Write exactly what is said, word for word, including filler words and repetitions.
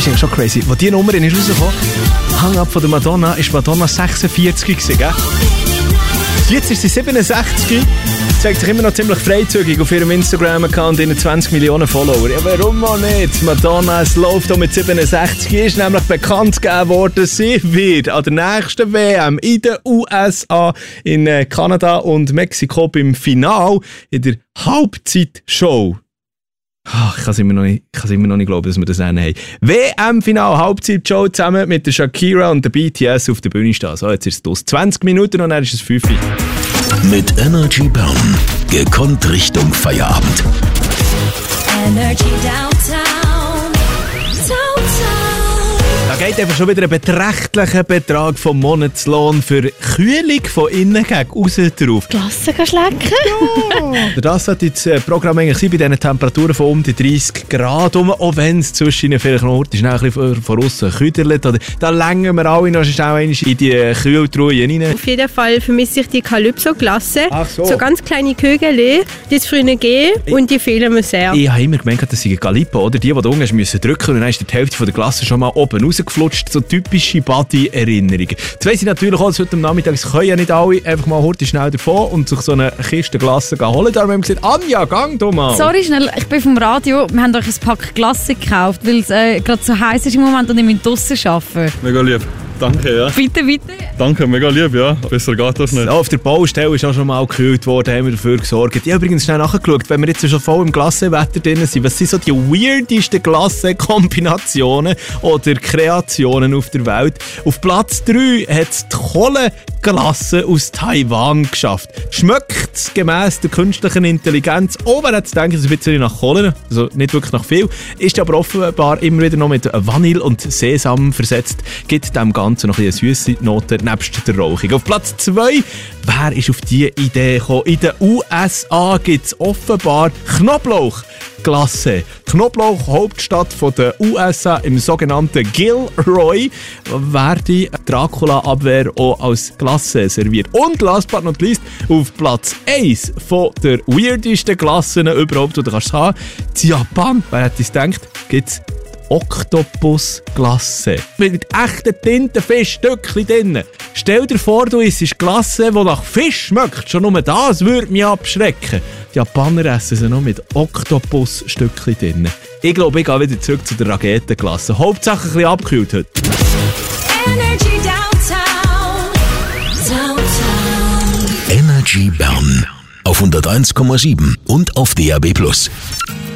ist eigentlich schon crazy. Als diese Nummer ist rausgekommen, Hang Up von der Madonna, ist Madonna sechsundvierzig gewesen, gell? Jetzt ist sie siebenundsechzig. Zeigt sich immer noch ziemlich freizügig auf ihrem Instagram-Account, in zwanzig Millionen Follower. Ja, warum auch nicht? Madonna, es läuft auch mit siebenundsechzig, ist nämlich bekannt gegeben worden, sie wird an der nächsten W M in den U S A, in Kanada und Mexiko beim Final in der Halbzeitshow. Ach, ich kann es immer, noch nicht, ich kann es immer noch nicht glauben, dass wir das haben. W M-Final, Halbzeitshow zusammen mit der Shakira und der B T S auf der Bühne stehen. So, jetzt ist es aus zwanzig Minuten und dann ist es fünf. Mit Energy Bern. Gekonnt Richtung Feierabend. Energy Downtown. Downtown. Da geht einfach schon wieder ein beträchtlicher Betrag vom Monatslohn für Kühlung von innen gegen außen drauf. Klasse schlecken. Ja. Das sollte das Programm eigentlich sein, bei diesen Temperaturen von um die dreißig Grad rum, auch wenn es zwischen vielleicht noch ist, ein bisschen von außen küderlet. Da längen wir alle noch schnell in die Kühltruhe rein. Auf jeden Fall vermisse ich die Calypso-Glasse. Ach so. So ganz kleine Kügel, die es früher gegeben und die fehlen mir sehr. Ich habe immer gemeint, das sei Gallipo, oder? Die, die da unten hast müssen drücken und dann ist die Hälfte von der Glasse schon mal oben rausgeflutscht. So typische Body-Erinnerungen. Jetzt weiss ich natürlich auch, dass heute am Nachmittag, es können ja nicht alle einfach mal heute schnell davon und sich so eine Kiste Glasse holen. Darum haben wir gesagt, Anja, gang doch mal. Sorry, schnell, ich bin vom Radio. Wir haben euch ein Pack Glasse gekauft, weil es äh, gerade so heiß ist im Moment und ich muss draussen arbeiten. Mega lieb. Danke, ja. Bitte, bitte. Danke, mega lieb, ja. Besser geht das nicht. Ja, auf der Baustelle ist auch schon mal gekühlt worden, haben wir dafür gesorgt. Ich habe übrigens schnell nachgeschaut, wenn wir jetzt schon voll im Glassewetter drin sind, was sind so die weirdesten Glassekombinationen oder Kreationen auf der Welt? Auf Platz drei hat es die Kohlenglasse aus Taiwan geschafft. Schmeckt es gemäss der künstlichen Intelligenz? Oh, wer hat es gedacht, es ist ein bisschen nach Kohle, also nicht wirklich nach viel, ist aber offenbar immer wieder noch mit Vanille und Sesam versetzt, gibt dem Ganzen noch ein bisschen eine süsse Note nebst der Rauchung. Auf Platz zwei, wer ist auf diese Idee gekommen? In den U S A gibt es offenbar Knoblauchglasse. Knoblauch, Hauptstadt der U S A, im sogenannten Gilroy, werde Dracula-Abwehr auch als Glasse serviert. Und last but not least, auf Platz eins von der weirdesten Glassen überhaupt, die du kannst haben, in Japan, wer hätte es gedacht, gibt es Oktopusglasse. Mit echten Tintenfischstückchen drin. Stell dir vor, du isst Glasse, die nach Fisch schmeckt. Schon nur das würde mich abschrecken. Die Japaner essen sie noch mit Oktopusstückchen drin. Ich glaube, ich gehe wieder zurück zu der Raketenglasse. Hauptsache ein bisschen abgekühlt heute. Energy Downtown. Downtown. Energy Bern. Auf hunderteins Komma sieben und auf D A B plus.